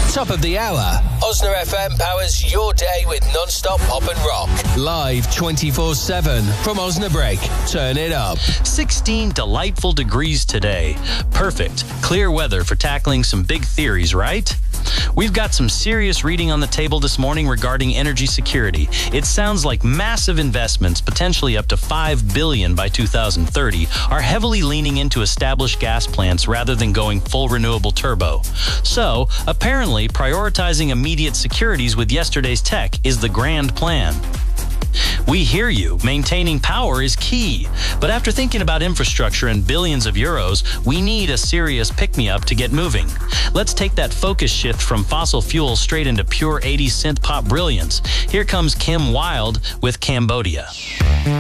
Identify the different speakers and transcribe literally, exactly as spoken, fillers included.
Speaker 1: Top of the hour. Osna F M powers your day with non-stop pop and rock. Live twenty-four seven from Osnabrück. Turn it up.
Speaker 2: sixteen delightful degrees today. Perfect. Clear weather for tackling some big theories, right? We've got some serious reading on the table this morning regarding energy security. It sounds like massive investments, potentially up to five billion dollars by two thousand thirty, are heavily leaning into established gas plants rather than going full renewable turbo. So, apparently, prioritizing immediate securities with yesterday's tech is the grand plan. We hear you. Maintaining power is key. But after thinking about infrastructure and billions of euros, we need a serious pick-me-up to get moving. Let's take that focus shift from fossil fuels straight into pure eighties synth-pop brilliance. Here comes Kim Wilde with Cambodia.